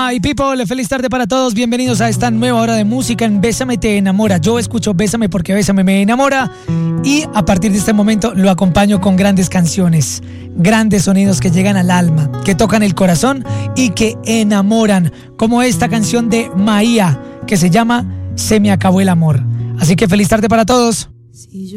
My people, feliz tarde para todos. Bienvenidos a esta nueva hora de música en Bésame te enamora. Yo escucho Bésame porque Bésame me enamora. Y a partir de este momento lo acompaño con grandes canciones, grandes sonidos que llegan al alma, que tocan el corazón y que enamoran, como esta canción de Maía que se llama Se me acabó el amor. Así que feliz tarde para todos.